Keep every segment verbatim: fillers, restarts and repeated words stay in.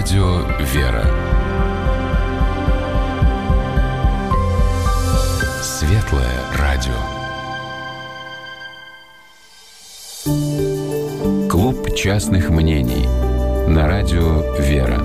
Радио «Вера». Светлое радио. Клуб частных мнений на радио «Вера».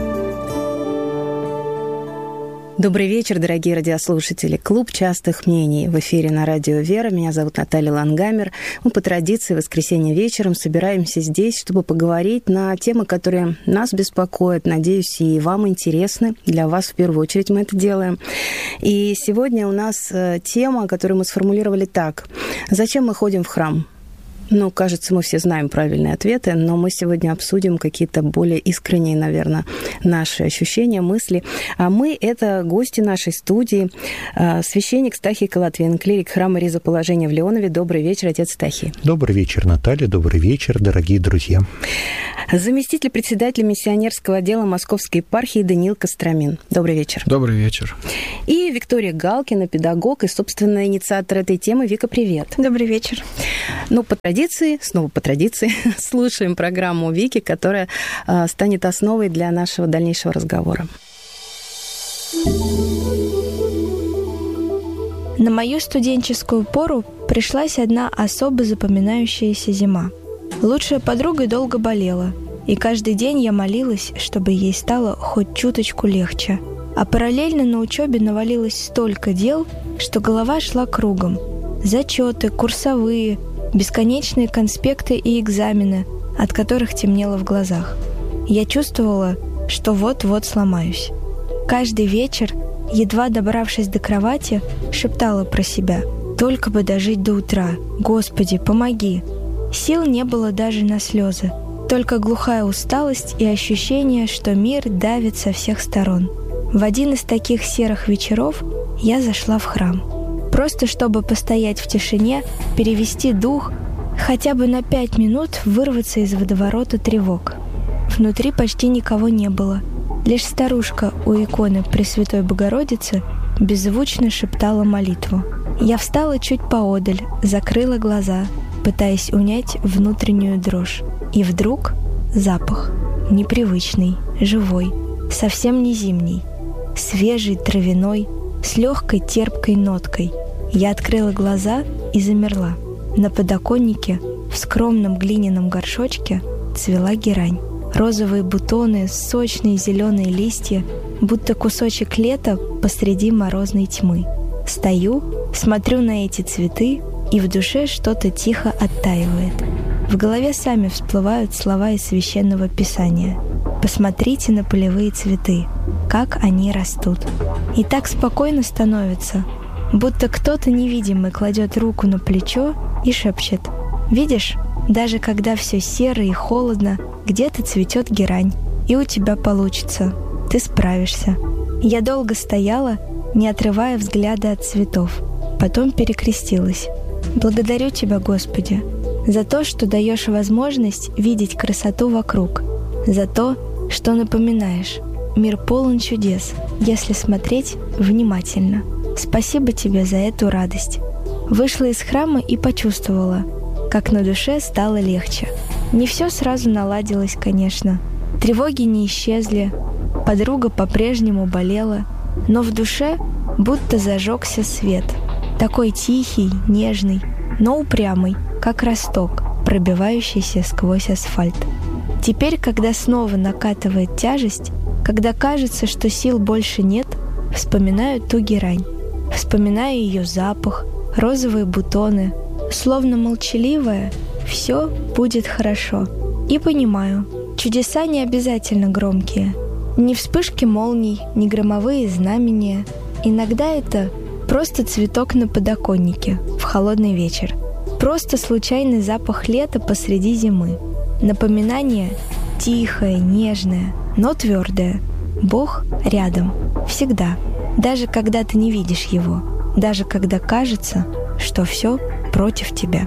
Добрый вечер, дорогие радиослушатели. Клуб частых мнений в эфире на радио «Вера». Меня зовут Наталья Лангамер. Мы по традиции в воскресенье вечером собираемся здесь, чтобы поговорить на темы, которые нас беспокоят. Надеюсь, и вам интересны. Для вас в первую очередь мы это делаем. И сегодня у нас тема, которую мы сформулировали так. Зачем мы ходим в храм? Ну, кажется, мы все знаем правильные ответы, но мы сегодня обсудим какие-то более искренние, наверное, наши ощущения, мысли. А мы — это гости нашей студии, священник Стахий Колотвин, клирик храма Ризоположения в Леонове. Добрый вечер, отец Стахий. Добрый вечер, Наталья. Добрый вечер, дорогие друзья. Заместитель председателя миссионерского отдела Московской епархии Даниил Костромин. Добрый вечер. Добрый вечер. И Виктория Галкина, педагог и, собственно, инициатор этой темы. Вика, привет. Добрый вечер. Ну, по традиции, снова по традиции, слушаем программу Вики, которая э, станет основой для нашего дальнейшего разговора. На мою студенческую пору пришлась одна особо запоминающаяся зима. Лучшая подруга долго болела, и каждый день я молилась, чтобы ей стало хоть чуточку легче. А параллельно на учебе навалилось столько дел, что голова шла кругом. Зачеты, курсовые, бесконечные конспекты и экзамены, от которых темнело в глазах. Я чувствовала, что вот-вот сломаюсь. Каждый вечер, едва добравшись до кровати, шептала про себя: «Только бы дожить до утра! Господи, помоги!» Сил не было даже на слезы, только глухая усталость и ощущение, что мир давит со всех сторон. В один из таких серых вечеров я зашла в храм. Просто чтобы постоять в тишине, перевести дух, хотя бы на пять минут вырваться из водоворота тревог. Внутри почти никого не было. Лишь старушка у иконы Пресвятой Богородицы беззвучно шептала молитву. Я встала чуть поодаль, закрыла глаза, пытаясь унять внутреннюю дрожь. И вдруг запах. Непривычный, живой, совсем не зимний. Свежий, травяной, с легкой терпкой ноткой. Я открыла глаза и замерла. На подоконнике, в скромном глиняном горшочке, цвела герань. Розовые бутоны, сочные зеленые листья, будто кусочек лета посреди морозной тьмы. Стою, смотрю на эти цветы, и в душе что-то тихо оттаивает. В голове сами всплывают слова из Священного Писания. «Посмотрите на полевые цветы, как они растут». И так спокойно становится, будто кто-то невидимый кладет руку на плечо и шепчет: «Видишь, даже когда все серо и холодно, где-то цветет герань, и у тебя получится, ты справишься». Я долго стояла, не отрывая взгляда от цветов, потом перекрестилась. «Благодарю Тебя, Господи, за то, что даешь возможность видеть красоту вокруг, за то, что напоминаешь: мир полон чудес, если смотреть внимательно. Спасибо Тебе за эту радость». Вышла из храма и почувствовала, как на душе стало легче. Не все сразу наладилось, конечно. Тревоги не исчезли, подруга по-прежнему болела, но в душе будто зажегся свет. Такой тихий, нежный, но упрямый, как росток, пробивающийся сквозь асфальт. Теперь, когда снова накатывает тяжесть, когда кажется, что сил больше нет, вспоминаю ту герань. Вспоминаю ее запах, розовые бутоны, словно молчаливая «все будет хорошо». И понимаю, чудеса не обязательно громкие. Ни вспышки молний, ни громовые знамения. Иногда это просто цветок на подоконнике в холодный вечер. Просто случайный запах лета посреди зимы. Напоминание тихое, нежное, но твердое. Бог рядом. Всегда. Даже когда ты не видишь Его. Даже когда кажется, что все против тебя.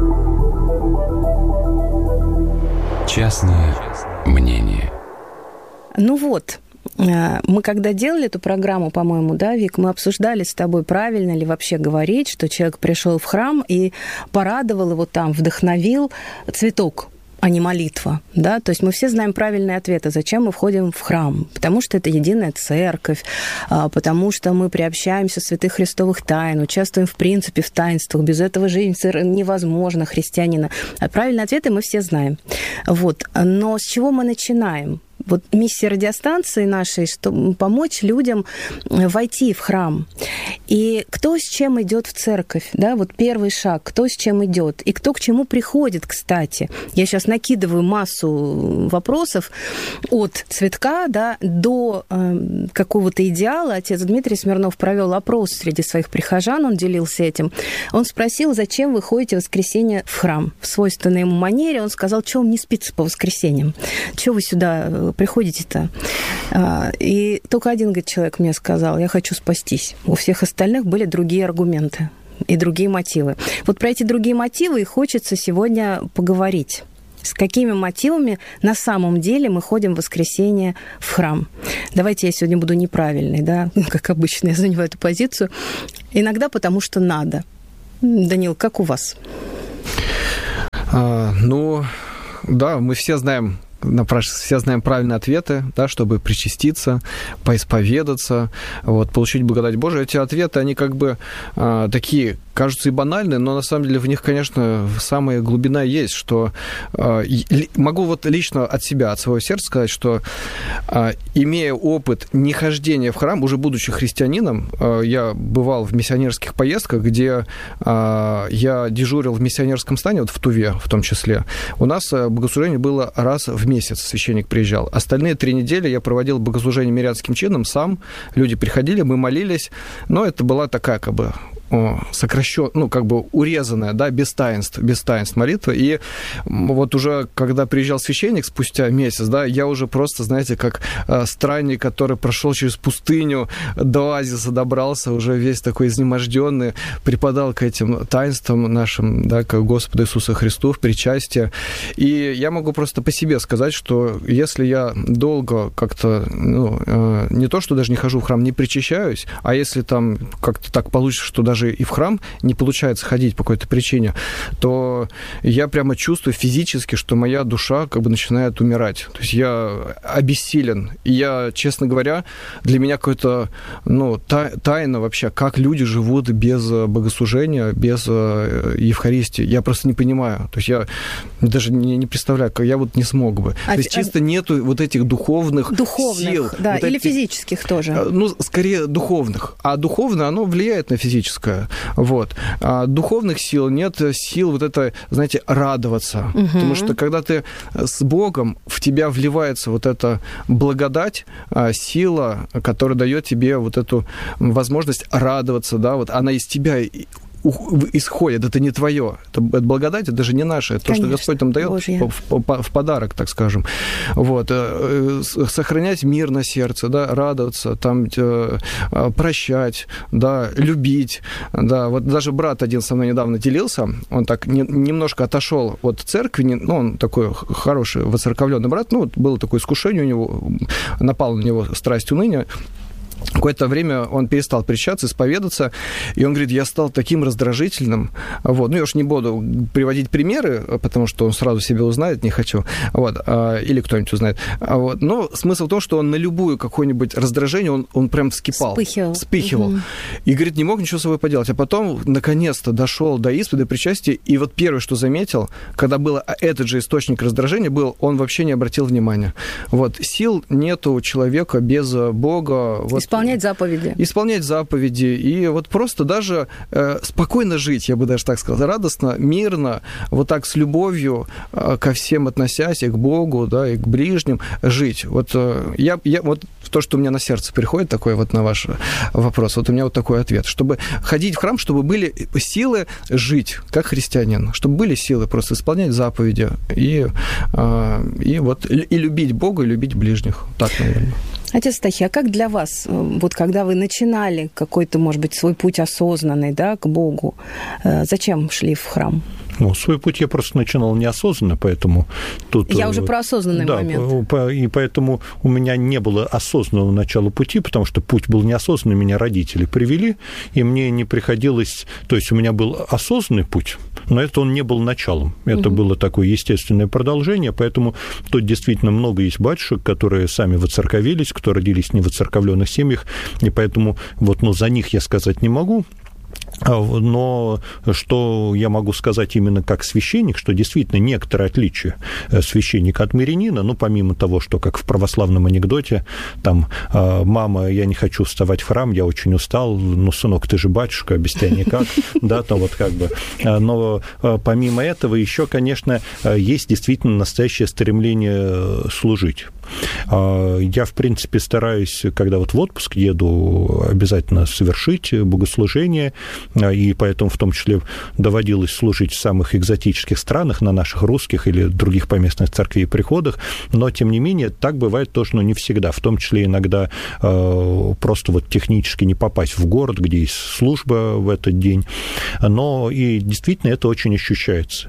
Частное мнение. Ну вот, мы когда делали эту программу, по-моему, да, Вик, мы обсуждали с тобой, правильно ли вообще говорить, что человек пришел в храм и порадовал его там, вдохновил цветок. а не молитва, да, то есть мы все знаем правильные ответы, зачем мы входим в храм, потому что это единая церковь, потому что мы приобщаемся святых христовых тайн, участвуем в принципе в таинствах, без этого жизнь невозможна христианина. А правильные ответы мы все знаем. Вот. Но с чего мы начинаем? Вот миссия радиостанции нашей, чтобы помочь людям войти в храм. И кто с чем идет в церковь, да, вот первый шаг, кто с чем идет, и кто к чему приходит, кстати. Я сейчас накидываю массу вопросов от цветка, да, до э, какого-то идеала. Отец Дмитрий Смирнов провел опрос среди своих прихожан, он делился этим. Он спросил, зачем вы ходите в воскресенье в храм? В свойственной ему манере он сказал, что вам не спится по воскресеньям? Чего вы сюда приходите-то? И только один, говорит, человек мне сказал, я хочу спастись. У всех остальных были другие аргументы и другие мотивы. Вот про эти другие мотивы и хочется сегодня поговорить. С какими мотивами на самом деле мы ходим в воскресенье в храм? Давайте я сегодня буду неправильной, да, как обычно я занимаю эту позицию. Иногда потому что надо. Данил, как у вас? А, ну, да, мы все знаем, все знаем правильные ответы, да, чтобы причаститься, поисповедаться, вот, получить благодать Божию. Эти ответы, они как бы а, такие, кажутся и банальные, но на самом деле в них, конечно, самая глубина есть, что а, могу вот лично от себя, от своего сердца сказать, что а, имея опыт нехождения в храм, уже будучи христианином, а, я бывал в миссионерских поездках, где а, я дежурил в миссионерском стане, вот в Туве в том числе. У нас богослужение было раз в месяц, священник приезжал. Остальные три недели я проводил богослужение мирянским чином сам. Люди приходили, мы молились, но это была такая как бы сокращенная, ну, как бы урезанная, да, без таинств, без таинств молитва. И вот уже, когда приезжал священник спустя месяц, да, я уже просто, знаете, как странник, который прошел через пустыню, до оазиса добрался, уже весь такой изнеможденный, припадал к этим таинствам нашим, да, к Господу Иисусу Христу в причастие. И я могу просто по себе сказать, что если я долго как-то, ну, не то, что даже не хожу в храм, не причащаюсь, а если там как-то так получится, что даже и в храм не получается ходить по какой-то причине, то я прямо чувствую физически, что моя душа как бы начинает умирать. То есть я обессилен. И я, честно говоря, для меня какое-то, ну, тайна вообще, как люди живут без богослужения, без Евхаристии. Я просто не понимаю. То есть я даже не, не представляю, как я вот не смог бы. А, То есть чисто а... нету вот этих духовных, духовных сил. Да, вот или этих, физических тоже. Ну, скорее духовных. А духовное, оно влияет на физическое. Вот. А духовных сил нет, сил вот это, знаете, радоваться. Угу. Потому что когда ты с Богом, в тебя вливается вот эта благодать, сила, которая дает тебе вот эту возможность радоваться, да, вот она из тебя исходит, это не твое, это благодать, это даже не наше, это Конечно, то, что Господь нам дает в, в подарок, так скажем. Вот. Сохранять мир на сердце, да, радоваться, там, прощать, да, любить. Да. Вот даже брат один со мной недавно делился, он так не, немножко отошел от церкви, ну, он такой хороший, воцерковленный брат, ну, было такое искушение у него, напало на него страсть уныния. Какое-то время он перестал причащаться, исповедаться, и он говорит, я стал таким раздражительным. Вот. Ну, я уж не буду приводить примеры, потому что он сразу себя узнает, не хочу. Вот. Или кто-нибудь узнает. Вот. Но смысл в том, что он на любую какое-нибудь раздражение, он, он прям вскипал. Вспыхивал. Вспыхивал. Угу. И, говорит, не мог ничего с собой поделать. А потом, наконец-то, дошел до исповеди, до причастия, и вот первое, что заметил, когда был этот же источник раздражения, был, он вообще не обратил внимания. Вот. Сил нету у человека без Бога. Вот. Исполнять заповеди. Исполнять заповеди. И вот просто даже э, спокойно жить, я бы даже так сказал, радостно, мирно, вот так с любовью э, ко всем относясь, и к Богу, да, и к ближним жить. Вот, э, я, я, вот то, что у меня на сердце приходит, такой вот на ваш вопрос, вот у меня вот такой ответ. Чтобы ходить в храм, чтобы были силы жить, как христианин, чтобы были силы просто исполнять заповеди и, э, и, вот, и любить Бога, и любить ближних. Так, наверное. Отец Стахий, а как для вас, вот когда вы начинали какой-то, может быть, свой путь осознанный, да, к Богу, зачем шли в храм? Ну, свой путь я просто начинал неосознанно, поэтому тут... Я уже про осознанный да, момент. И поэтому у меня не было осознанного начала пути, потому что путь был неосознанный, меня родители привели, и мне не приходилось... То есть у меня был осознанный путь, но это он не был началом. Это угу. было такое естественное продолжение, поэтому тут действительно много есть батюшек, которые сами воцерковились, кто родились в невоцерковленных семьях, и поэтому вот, ну, за них я сказать не могу. Но что я могу сказать именно как священник, что действительно некоторые отличия священника от мирянина, ну, помимо того, что, как в православном анекдоте, там, мама, я не хочу вставать в храм, я очень устал, ну, сынок, ты же батюшка, без тебя никак, да, то вот как бы. Но помимо этого еще, конечно, есть действительно настоящее стремление служить. Я, в принципе, стараюсь, когда вот в отпуск еду, обязательно совершить богослужение, и поэтому в том числе доводилось служить в самых экзотических странах, на наших русских или других поместных церквей и приходах, но, тем не менее, так бывает тоже, но не всегда, в том числе иногда э, просто вот технически не попасть в город, где есть служба в этот день, но и действительно это очень ощущается.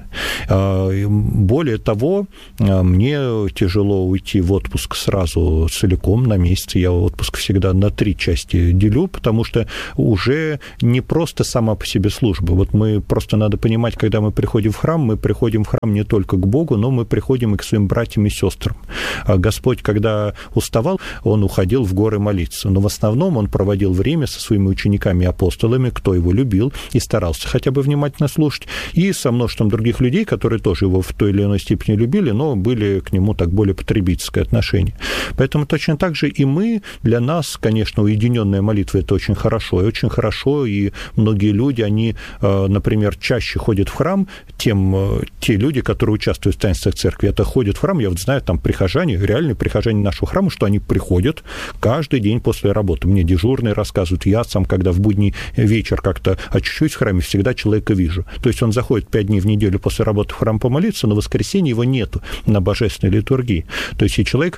Э, более того, мне тяжело уйти в отпуск сразу целиком на месяц, я отпуск всегда на три части делю, потому что уже не просто сама по себе служба. Вот мы просто надо понимать, когда мы приходим в храм, мы приходим в храм не только к Богу, но мы приходим и к своим братьям и сестрам. А Господь, когда уставал, Он уходил в горы молиться. Но в основном Он проводил время со своими учениками и апостолами, кто Его любил и старался хотя бы внимательно слушать, и со множеством других людей, которые тоже Его в той или иной степени любили, но были к Нему так более потребительское отношение. Поэтому точно так же и мы, для нас, конечно, уединенная молитва – это очень хорошо, и очень хорошо, и многие люди, они, например, чаще ходят в храм, тем те люди, которые участвуют в таинствах церкви, это ходят в храм, я вот знаю, там прихожане, реальные прихожане нашего храма, что они приходят каждый день после работы. Мне дежурные рассказывают, я сам, когда в будний вечер как-то очищусь в храме, всегда человека вижу. То есть он заходит пять дней в неделю после работы в храм помолиться, но в воскресенье его нету на божественной литургии. То есть и человек...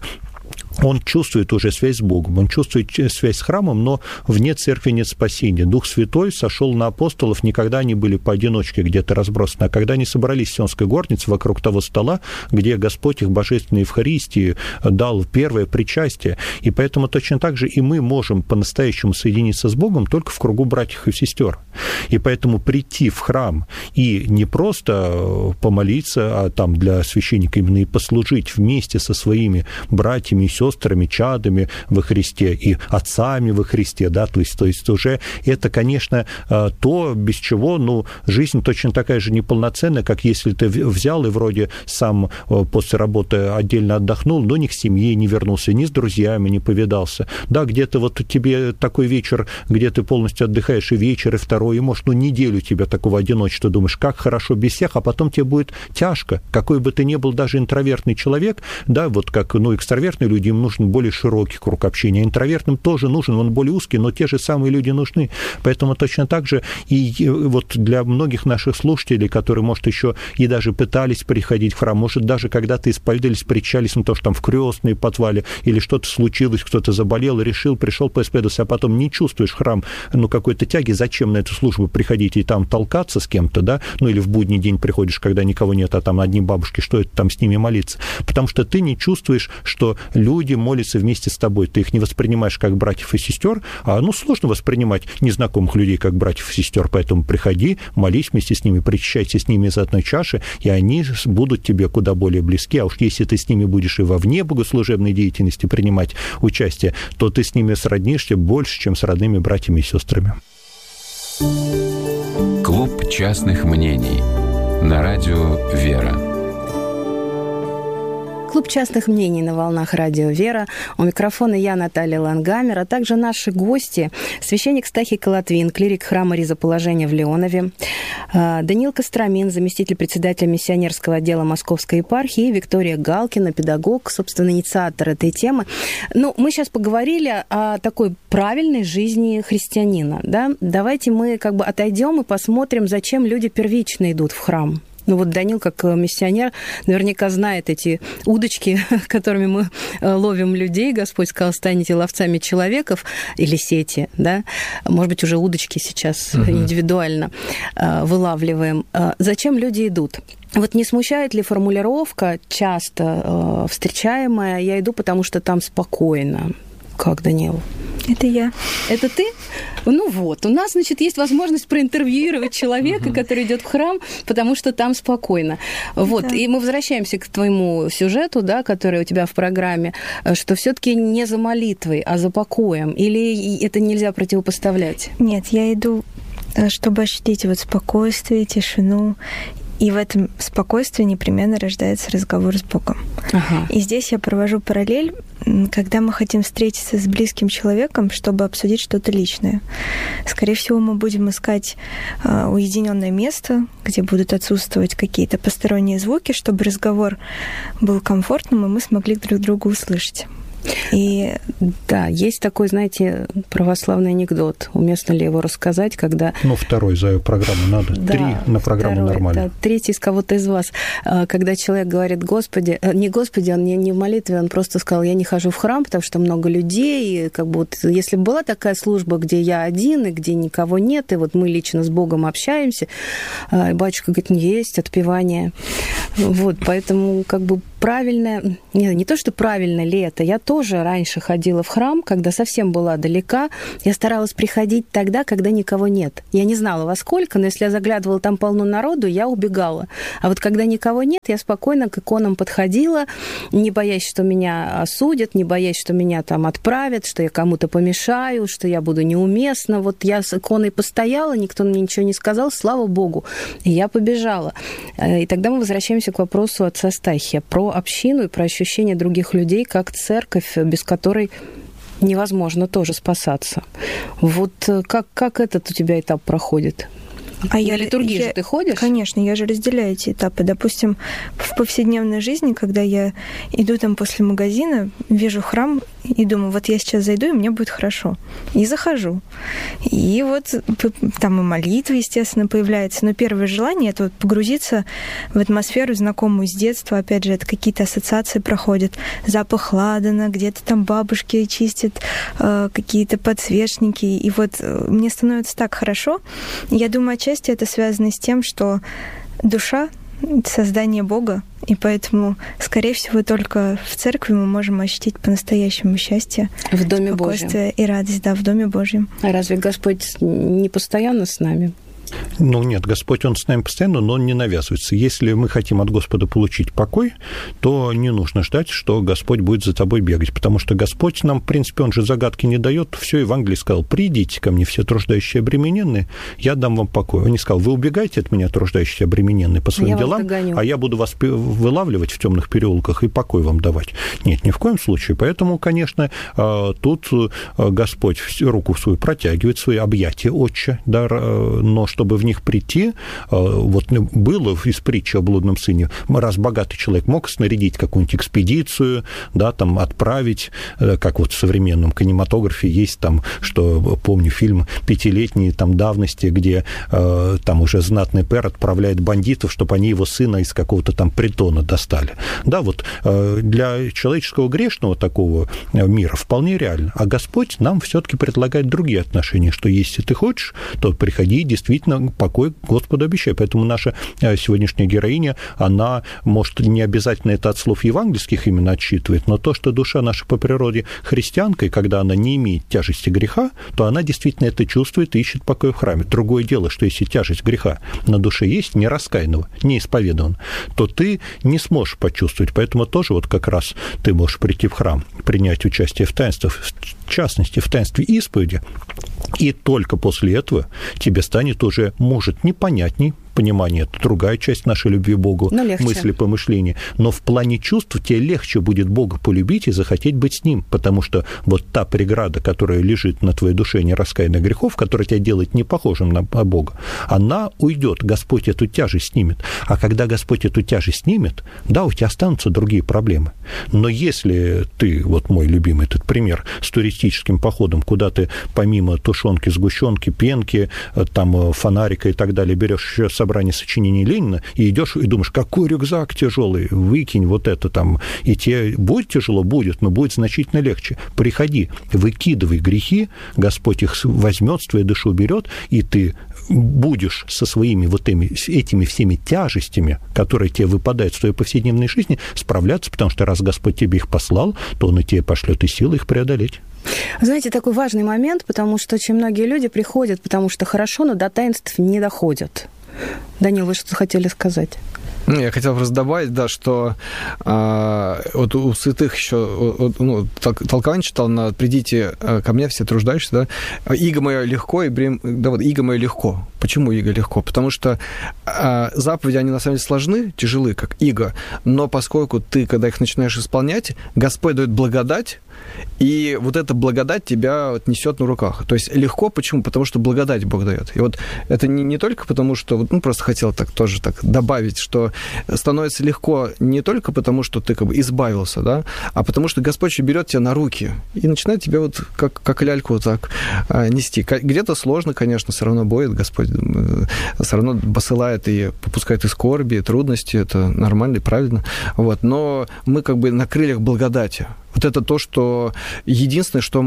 Он чувствует уже связь с Богом, он чувствует связь с храмом, но вне церкви нет спасения. Дух Святой сошел на апостолов, никогда они были поодиночке где-то разбросаны, а когда они собрались в Сионской горнице вокруг того стола, где Господь их божественной Евхаристии дал первое причастие, и поэтому точно так же и мы можем по-настоящему соединиться с Богом только в кругу братьев и сестер. И поэтому прийти в храм и не просто помолиться, а там для священника именно и послужить вместе со своими братьями и сестрами, чадами во Христе и отцами во Христе, да, то есть, то есть уже это, конечно, то, без чего, ну, жизнь точно такая же неполноценная, как если ты взял и вроде сам после работы отдельно отдохнул, но ни к семье не вернулся, ни с друзьями не повидался. Да, где-то вот тебе такой вечер, где ты полностью отдыхаешь, и вечер, и второй, и, может, ну, неделю тебе такого одиночества, думаешь, как хорошо без всех, а потом тебе будет тяжко. Какой бы ты ни был даже интровертный человек, да, вот как, ну, экстравертные люди, им нужен более широкий круг общения. Интровертным тоже нужен, он более узкий, но те же самые люди нужны. Поэтому точно так же и вот для многих наших слушателей, которые, может, еще и даже пытались приходить в храм, может, даже когда-то исповедались, причались на то, что там в крестной подвале или что-то случилось, кто-то заболел, решил, пришел поисповедоваться, а потом не чувствуешь храм, ну, какой-то тяги, зачем на эту службу приходить и там толкаться с кем-то, да, ну, или в будний день приходишь, когда никого нет, а там одни бабушки, что это там с ними молиться? Потому что ты не чувствуешь, что люди молятся вместе с тобой. Ты их не воспринимаешь как братьев и сестер, а ну сложно воспринимать незнакомых людей как братьев и сестер, поэтому приходи, молись вместе с ними, причащайся с ними из одной чаши, и они будут тебе куда более близки. А уж если ты с ними будешь и во вне богослужебной деятельности принимать участие, то ты с ними сроднишься больше, чем с родными братьями и сестрами. Клуб частных мнений на радио «Вера». Клуб частных мнений на волнах радио «Вера». У микрофона я, Наталья Лангамер, а также наши гости. Священник Стахий Колотвин, клирик храма Ризоположения в Леонове, Даниил Костромин, заместитель председателя миссионерского отдела Московской епархии, и Виктория Галкина, педагог, собственно, инициатор этой темы. Ну, мы сейчас поговорили о такой правильной жизни христианина, да? Давайте мы как бы отойдем и посмотрим, зачем люди первично идут в храм. Ну вот Данил, как миссионер, наверняка знает эти удочки, которыми мы ловим людей. Господь сказал, станете ловцами человеков, или сети, да? Может быть, уже удочки сейчас угу. индивидуально вылавливаем. Зачем люди идут? Вот не смущает ли формулировка, часто встречаемая, я иду, потому что там спокойно? Как, Данил? Это я. Это ты? Ну вот, у нас, значит, есть возможность проинтервьюировать человека, угу. который идет в храм, потому что там спокойно. Вот, да. И мы возвращаемся к твоему сюжету, да, который у тебя в программе, что все-таки не за молитвой, а за покоем. Или это нельзя противопоставлять? Нет, я иду, чтобы ощутить вот спокойствие, тишину. И в этом спокойствии непременно рождается разговор с Богом. Ага. И здесь я провожу параллель, когда мы хотим встретиться с близким человеком, чтобы обсудить что-то личное. Скорее всего, мы будем искать уединенное место, где будут отсутствовать какие-то посторонние звуки, чтобы разговор был комфортным, и мы смогли друг друга услышать. И да, есть такой, знаете, православный анекдот. Уместно ли его рассказать, когда... Ну, второй за программу надо. Да, Три на программу второй, нормально. Да, третий из кого-то из вас. Когда человек говорит, Господи... Не Господи, он не, не в молитве, он просто сказал, я не хожу в храм, потому что много людей. И как бы вот, если бы была такая служба, где я один, и где никого нет, и вот мы лично с Богом общаемся, и батюшка говорит, не есть отпевание. Вот, поэтому как бы правильно... Не, не то, что правильно ли это, я тоже раньше ходила в храм, когда совсем была далека. Я старалась приходить тогда, когда никого нет. Я не знала, во сколько, но если я заглядывала, там полно народу, я убегала. А вот когда никого нет, я спокойно к иконам подходила, не боясь, что меня осудят, не боясь, что меня там отправят, что я кому-то помешаю, что я буду неуместна. Вот я с иконой постояла, никто мне ничего не сказал, слава Богу. И я побежала. И тогда мы возвращаемся к вопросу отца Стахия про общину и про ощущение других людей как церковь, без которой невозможно тоже спасаться. Вот как, как этот у тебя этап проходит? А на я, литургии я, же ты ходишь? Конечно, я же разделяю эти этапы. Допустим, в повседневной жизни, когда я иду там после магазина, вижу храм и думаю, вот я сейчас зайду, и мне будет хорошо. И захожу. И вот там и молитва, естественно, появляется. Но первое желание — это вот погрузиться в атмосферу, знакомую с детства. Опять же, это какие-то ассоциации проходят. Запах ладана, где-то там бабушки чистят э, какие-то подсвечники. И вот мне становится так хорошо. Я думаю, отчасти это связано с тем, что душа — создание Бога, и поэтому, скорее всего, только в церкви мы можем ощутить по-настоящему счастье, в Доме спокойствие Божьем. И радость, да, в Доме Божьем. А разве Господь не постоянно с нами? Ну, нет, Господь, Он с нами постоянно, но Он не навязывается. Если мы хотим от Господа получить покой, то не нужно ждать, что Господь будет за тобой бегать, потому что Господь нам, в принципе, Он же загадки не дает. Все Евангелие сказал, придите ко мне, все труждающие и обремененные, я дам вам покой. Он не сказал, вы убегаете от меня, труждающие и обремененные, по своим я делам, а я буду вас вылавливать в темных переулках и покой вам давать. Нет, ни в коем случае. Поэтому, конечно, тут Господь руку свою протягивает, свои объятия Отче, да, но чтобы в них прийти, вот было из притчи о блудном сыне, раз богатый человек мог снарядить какую-нибудь экспедицию, да, там, отправить, как вот в современном кинематографе есть там, что, помню, фильм пятилетней там давности, где там уже знатный пэр отправляет бандитов, чтобы они его сына из какого-то там притона достали. Да, вот для человеческого грешного такого мира вполне реально. А Господь нам все-таки предлагает другие отношения, что если ты хочешь, то приходи, действительно, покой Господу обещай. Поэтому наша сегодняшняя героиня, она, может, не обязательно это от слов евангельских именно отсчитывает, но то, что душа наша по природе христианка, и когда она не имеет тяжести греха, то она действительно это чувствует и ищет покой в храме. Другое дело, что если тяжесть греха на душе есть, не раскаянного, не исповедован, то ты не сможешь почувствовать. Поэтому тоже вот как раз ты можешь прийти в храм, принять участие в таинствах, в частности, в таинстве исповеди, и только после этого тебе станет уже, может, непонятней, понимание, это другая часть нашей любви к Богу, мысли, помышления. Но в плане чувств тебе легче будет Бога полюбить и захотеть быть с Ним, потому что вот та преграда, которая лежит на твоей душе нераскаянных грехов, которая тебя делает не похожим на Бога, она уйдет, Господь эту тяжесть снимет. А когда Господь эту тяжесть снимет, да, у тебя останутся другие проблемы. Но если ты, вот мой любимый этот как пример с туристическим походом, куда ты помимо тушенки, сгущенки, пенки, там, фонарика и так далее, берешь еще собрание сочинений Ленина и идешь и думаешь, какой рюкзак тяжелый, выкинь вот это там, и тебе будет тяжело? Будет, но будет значительно легче. Приходи, выкидывай грехи, Господь их возьмет, с твоей души уберет, и ты будешь со своими вот этими, этими всеми тяжестями, которые тебе выпадают в твоей повседневной жизни, справляться, потому что раз Господь тебе их послал, то Он и тебе пошлет и силы их преодолеть. Знаете, такой важный момент, потому что очень многие люди приходят, потому что хорошо, но до таинств не доходят. Данил, вы что хотели сказать? Я хотел просто добавить, да, что а, вот у святых еще вот, ну, толкование читал на «Придите ко мне, все труждающиеся», да, «Иго мое легко, и брем... да, вот, иго мое легко». Почему иго легко? Потому что а, заповеди, они на самом деле сложны, тяжелы, как иго, но поскольку ты, когда их начинаешь исполнять, Господь дает благодать, и вот эта благодать тебя вот несет на руках. То есть легко, почему? Потому что благодать Бог дает. И вот это не, не только потому, что... Ну, просто хотел так тоже так добавить, что становится легко не только потому, что ты как бы избавился, да, а потому что Господь берет тебя на руки и начинает тебя вот как, как ляльку вот так а, нести. Где-то сложно, конечно, все равно будет. Господь все равно посылает и попускает и скорби, и трудности. Это нормально и правильно. Вот. Но мы как бы на крыльях благодати. Вот это то, что единственное, что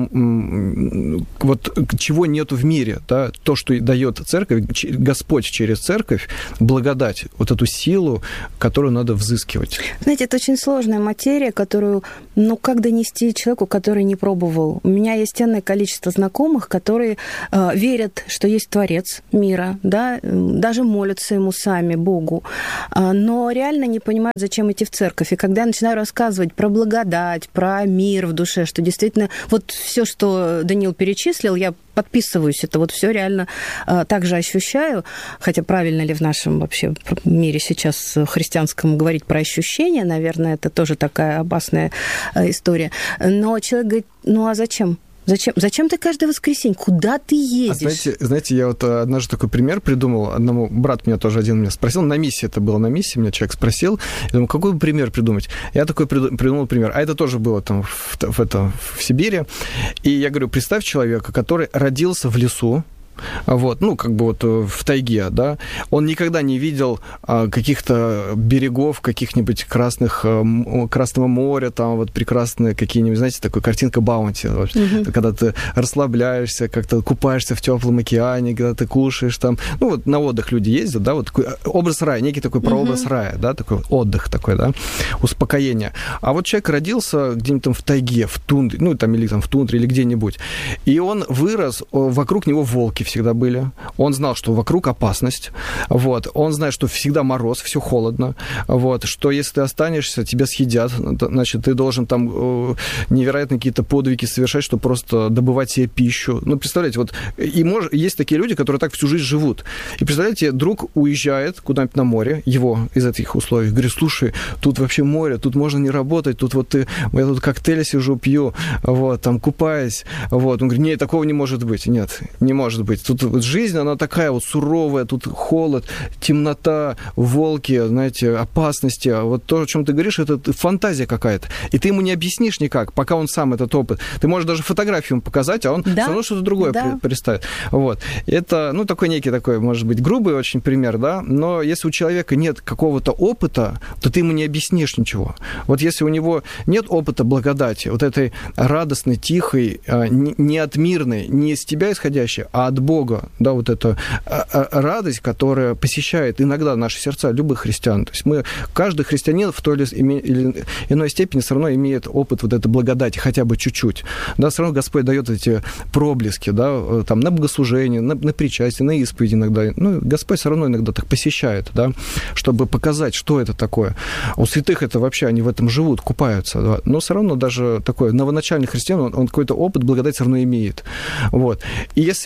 вот чего нету в мире, да, то, что дает церковь, Господь через церковь, благодать, вот эту силу, которую надо взыскивать. Знаете, это очень сложная материя, которую, ну, как донести человеку, который не пробовал. У меня есть энное количество знакомых, которые э, верят, что есть Творец мира, да, даже молятся ему сами, Богу, э, но реально не понимают, зачем идти в церковь. И когда я начинаю рассказывать про благодать, про мир в душе, что действительно вот все, что Даниил перечислил, я подписываюсь, это вот все реально э, так же ощущаю, хотя правильно ли в нашем вообще мире сейчас христианском говорить про ощущения, наверное, это тоже такая опасная э, история. Но человек говорит, ну а зачем? Зачем, зачем ты каждое воскресенье? Куда ты едешь? А знаете, знаете, я вот однажды такой пример придумал. Одному брат меня тоже один меня спросил. На миссии это было, на миссии меня человек спросил. Я думаю, какой бы пример придумать? Я такой придумал пример. А это тоже было там в, в, это, в Сибири. И я говорю, представь человека, который родился в лесу, вот, ну, как бы вот в тайге, да, он никогда не видел а, каких-то берегов, каких-нибудь красных, а, Красного моря, там вот прекрасные какие-нибудь, знаете, такая картинка Баунти, mm-hmm. когда ты расслабляешься, как-то купаешься в теплом океане, когда ты кушаешь там, ну, вот на отдых люди ездят, да, вот такой образ рая, некий такой прообраз mm-hmm. рая, да, такой отдых такой, да, успокоение. А вот человек родился где-нибудь там в тайге, в тундре, ну, там, или там в тундре, или где-нибудь, и он вырос, вокруг него волки всегда были. Он знал, что вокруг опасность. Вот. Он знает, что всегда мороз, все холодно. Вот. Что если ты останешься, тебя съедят. Значит, ты должен там э, невероятные какие-то подвиги совершать, чтобы просто добывать себе пищу. Ну, представляете, вот и мож... есть такие люди, которые так всю жизнь живут. И представляете, друг уезжает куда-нибудь на море, его из этих условий, говорит, слушай, тут вообще море, тут можно не работать, тут вот ты, я тут коктейли сижу, пью, вот, там, купаюсь. Вот. Он говорит, нет, такого не может быть. Нет, не может быть. Тут вот жизнь, она такая вот суровая, тут холод, темнота, волки, знаете, опасности. А вот то, о чем ты говоришь, это фантазия какая-то. И ты ему не объяснишь никак, пока он сам этот опыт. Ты можешь даже фотографию ему показать, а он да? все равно что-то другое да. представит. Вот. Это, ну, такой некий такой, может быть, грубый очень пример, да, но если у человека нет какого-то опыта, то ты ему не объяснишь ничего. Вот если у него нет опыта благодати, вот этой радостной, тихой, не от мирной, не из тебя исходящей, а от Бога, да, вот эта радость, которая посещает иногда наши сердца, любых христиан. То есть мы, каждый христианин в той или иной степени все равно имеет опыт вот этой благодати, хотя бы чуть-чуть. Да, все равно Господь дает эти проблески, да, там, на богослужение, на, на причастие, на исповедь иногда. Ну, Господь все равно иногда так посещает, да, чтобы показать, что это такое. У святых это вообще, они в этом живут, купаются, да. Но все равно даже такой новоначальный христиан, он, он какой-то опыт благодати все равно имеет. Вот. И если человек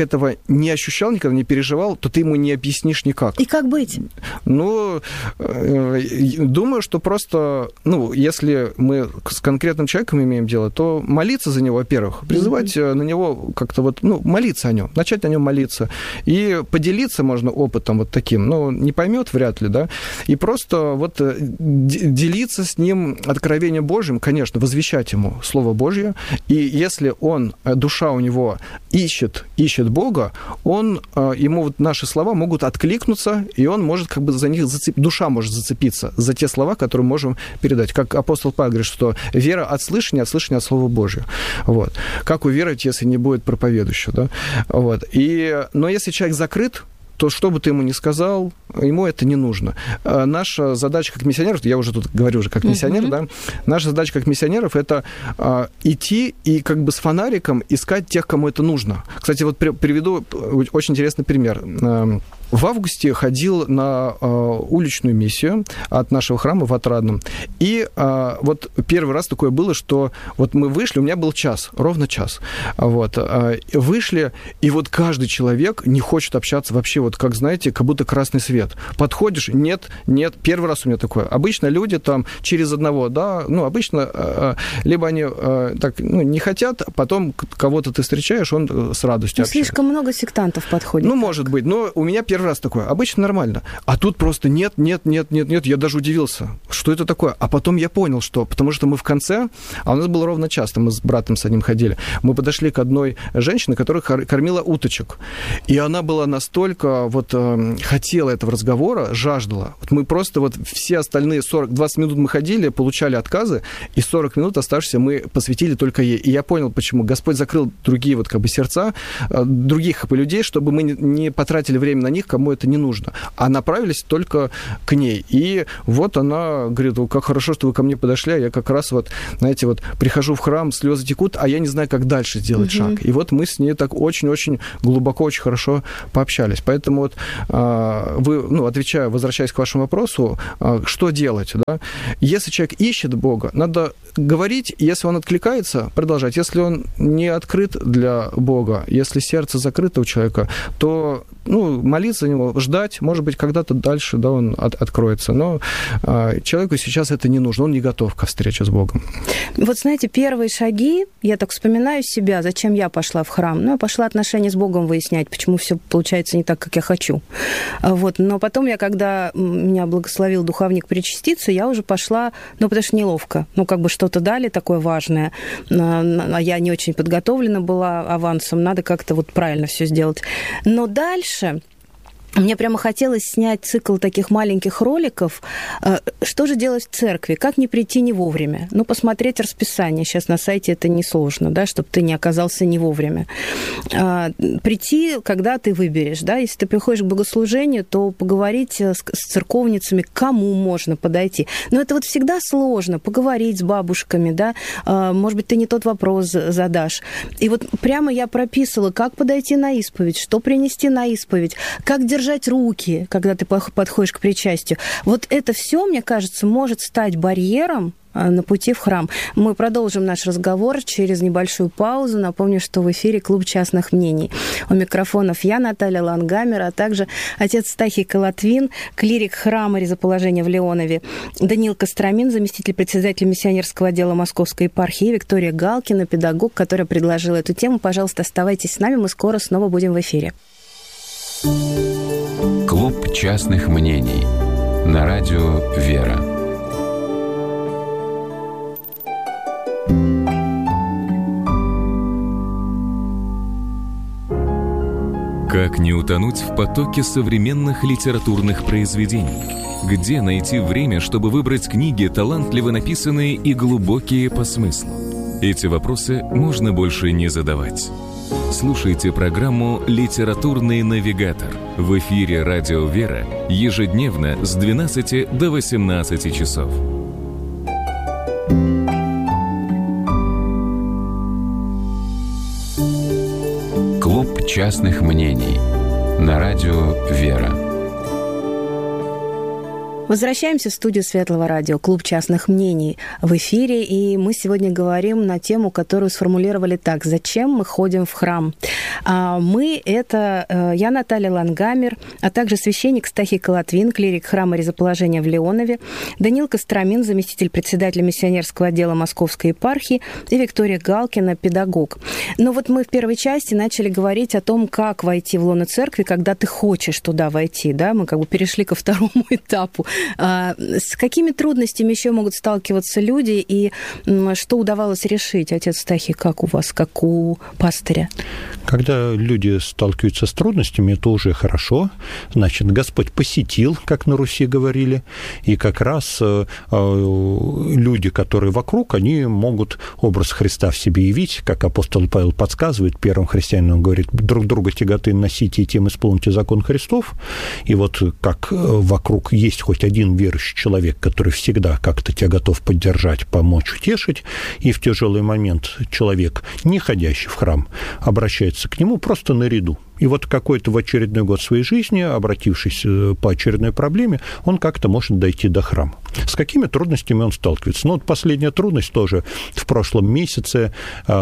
этого не ощущал никогда, не переживал, то ты ему не объяснишь никак. И как быть? Ну, думаю, что просто, ну, если мы с конкретным человеком имеем дело, то молиться за него, во-первых, призывать mm-hmm. на него как-то вот, ну, молиться о нем, начать о нем молиться. И поделиться можно опытом вот таким, ну, не поймет вряд ли, да, и просто вот делиться с ним откровением Божьим, конечно, возвещать ему Слово Божье, и если он, душа у него ищет, ищет Бога, он, ему вот наши слова могут откликнуться, и он может как бы за них, зацеп... душа может зацепиться за те слова, которые можем передать. Как апостол Павел говорит, что вера от слышания, от слышания от Слова Божьего. Вот. Как уверовать, если не будет проповедующего, да? Вот. И... Но если человек закрыт, то что бы ты ему ни сказал, ему это не нужно. Наша задача как миссионеров, я уже тут говорю уже как миссионер, uh-huh. да, наша задача как миссионеров – это а, идти и как бы с фонариком искать тех, кому это нужно. Кстати, вот приведу очень интересный пример. В августе ходил на э, уличную миссию от нашего храма в Отрадном. И э, вот первый раз такое было, что вот мы вышли, у меня был час, ровно час. Вот, э, вышли, и вот каждый человек не хочет общаться вообще, вот как, знаете, как будто красный свет. Подходишь, нет, нет, первый раз у меня такое. Обычно люди там через одного, да, ну, обычно э, либо они э, так, ну, не хотят, потом кого-то ты встречаешь, он с радостью общается. Слишком много сектантов подходит. Ну, так. Может быть, но у меня первый раз такое. Обычно нормально. А тут просто нет, нет, нет, нет, нет. Я даже удивился, что это такое. А потом я понял, что... Потому что мы в конце... А у нас было ровно час, мы с братом с одним ходили. Мы подошли к одной женщине, которая кормила уточек. И она была настолько вот э, хотела этого разговора, жаждала. Вот мы просто вот все остальные сорок, двадцать минут мы ходили, получали отказы, и сорок минут оставшиеся мы посвятили только ей. И я понял, почему. Господь закрыл другие вот как бы сердца, э, других как бы, людей, чтобы мы не, не потратили время на них, кому это не нужно, а направились только к ней. И вот она говорит, как хорошо, что вы ко мне подошли, а я как раз вот, знаете, вот прихожу в храм, слезы текут, а я не знаю, как дальше сделать mm-hmm. шаг. И вот мы с ней так очень-очень глубоко, очень хорошо пообщались. Поэтому вот вы, ну, отвечая, возвращаясь к вашему вопросу, что делать, да? Если человек ищет Бога, надо говорить, если он откликается, продолжать. Если он не открыт для Бога, если сердце закрыто у человека, то, ну, молиться за него, ждать, может быть, когда-то дальше, да, он от, откроется. Но а, человеку сейчас это не нужно, он не готов ко встрече с Богом. Вот, знаете, первые шаги, я так вспоминаю себя, зачем я пошла в храм. Ну, я пошла отношения с Богом выяснять, почему все получается не так, как я хочу. Вот. Но потом я, когда меня благословил духовник причаститься, я уже пошла, ну, потому что неловко. Ну, как бы что-то дали такое важное, а я не очень подготовлена была авансом, надо как-то вот правильно все сделать. Но дальше... Мне прямо хотелось снять цикл таких маленьких роликов. Что же делать в церкви? Как не прийти не вовремя? Ну, посмотреть расписание. Сейчас на сайте это несложно, да, чтобы ты не оказался не вовремя. Прийти, когда ты выберешь, да. Если ты приходишь к богослужению, то поговорить с церковницами, к кому можно подойти. Но это вот всегда сложно. Поговорить с бабушками, да. Может быть, ты не тот вопрос задашь. И вот прямо я прописывала, как подойти на исповедь, что принести на исповедь, как держать держать руки, когда ты подходишь к причастию. Вот это все, мне кажется, может стать барьером на пути в храм. Мы продолжим наш разговор через небольшую паузу. Напомню, что в эфире «Клуб частных мнений». У микрофонов я, Наталья Лангамер, а также отец Стахий Колотвин, клирик храма Ризоположения в Леонове, Даниил Костромин, заместитель председателя миссионерского отдела Московской епархии, Виктория Галкина, педагог, которая предложила эту тему. Пожалуйста, оставайтесь с нами, мы скоро снова будем в эфире. Клуб частных мнений на радио «Вера». Как не утонуть в потоке современных литературных произведений? Где найти время, чтобы выбрать книги, талантливо написанные и глубокие по смыслу? Эти вопросы можно больше не задавать. Слушайте программу «Литературный навигатор» в эфире «Радио Вера» ежедневно с двенадцати до восемнадцати часов. Клуб частных мнений на радио «Вера». В Возвращаемся в студию Светлого радио, клуб частных мнений в эфире, и мы сегодня говорим на тему, которую сформулировали так: «Зачем мы ходим в храм?». Мы — это я, Наталья Лангамер, а также священник Стахий Колотвин, клирик храма Ризоположения в Леонове, Даниил Костромин, заместитель председателя миссионерского отдела Московской епархии, и Виктория Галкина, педагог. Но вот мы в первой части начали говорить о том, как войти в лоно церкви, когда ты хочешь туда войти, да, мы как бы перешли ко второму этапу. С какими трудностями еще могут сталкиваться люди, и что удавалось решить, отец Стахий, как у вас, как у пастыря? Когда люди сталкиваются с трудностями, это уже хорошо. Значит, Господь посетил, как на Руси говорили, и как раз э, люди, которые вокруг, они могут образ Христа в себе явить, как апостол Павел подсказывает первым христианам, он говорит: друг друга тяготы носите, и тем исполните закон Христов. И вот как вокруг есть хоть один верующий человек, который всегда как-то тебя готов поддержать, помочь, утешить, и в тяжелый момент человек, не ходящий в храм, обращается к нему просто наряду. И вот какой-то в очередной год своей жизни, обратившись по очередной проблеме, он как-то может дойти до храма. С какими трудностями он сталкивается? Ну, вот последняя трудность тоже. В прошлом месяце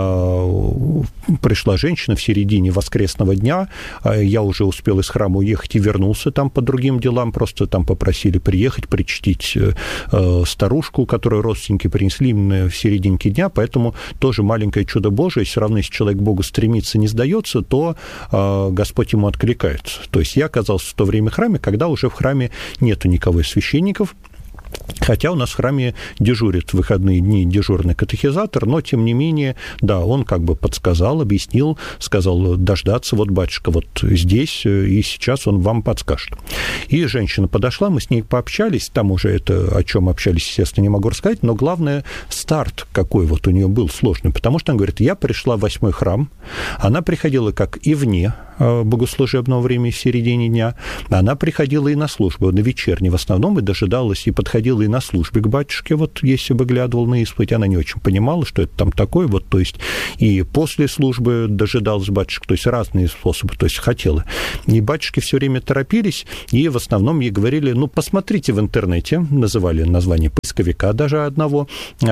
э, пришла женщина в середине воскресного дня. Я уже успел из храма уехать и вернулся там по другим делам. Просто там попросили приехать, причтить э, старушку, которую родственники принесли именно в серединке дня. Поэтому тоже маленькое чудо Божие. Все равно, если человек к Богу стремится, не сдается, то э, Господь ему откликается. То есть я оказался в то время в храме, когда уже в храме нету никого из священников. Хотя у нас в храме дежурит в выходные дни дежурный катехизатор, но, тем не менее, да, он как бы подсказал, объяснил, сказал дождаться, вот, батюшка, вот здесь, и сейчас он вам подскажет. И женщина подошла, мы с ней пообщались, там уже это, о чем общались, естественно, не могу рассказать, но главное, старт какой вот у нее был сложный, потому что она говорит: я пришла в восьмой храм, она приходила как и вне богослужебного времени в середине дня, она приходила и на службу, на вечерней в основном, и дожидалась, и подходила и на службе к батюшке, вот если бы глядывал на исповедь, она не очень понимала, что это там такое, вот, то есть, и после службы дожидалась батюшек, то есть разные способы, то есть хотела. И батюшки все время торопились, и в основном ей говорили: ну, посмотрите в интернете, называли название поисковика даже одного,